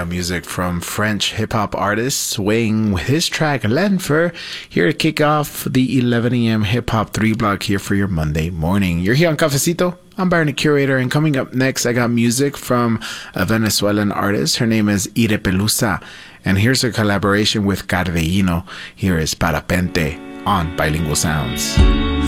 got music from French hip-hop artist Swing with his track Lenfer here to kick off the 11 a.m. hip-hop 3-block here for your Monday morning. You're here on Cafecito. I'm Byron, the curator, and coming up next, I got music from a Venezuelan artist. Her name is Ire Pelusa, and here's her collaboration with Cardeino. Here is Parapente on Bilingual Sounds.